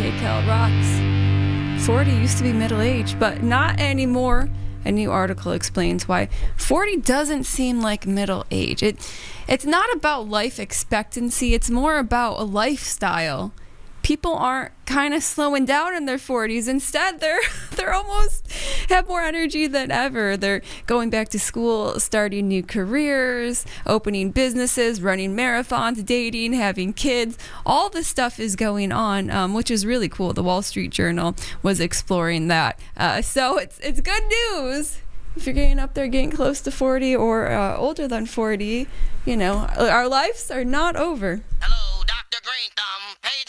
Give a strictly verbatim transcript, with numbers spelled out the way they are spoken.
Hey, Kel rocks. forty used to be middle age, but not anymore. A new article explains why forty doesn't seem like middle age. It, it's not about life expectancy. It's more about a lifestyle. People aren't kind of slowing down in their forties. Instead, they're they're almost have more energy than ever. They're going back to school, starting new careers, opening businesses, running marathons, dating, having kids. All this stuff is going on, um, which is really cool. The Wall Street Journal was exploring that. Uh, so it's it's good news. If you're getting up there, getting close to forty or uh, older than forty, you know, our lives are not over. Hello, Doctor Green Thumb, page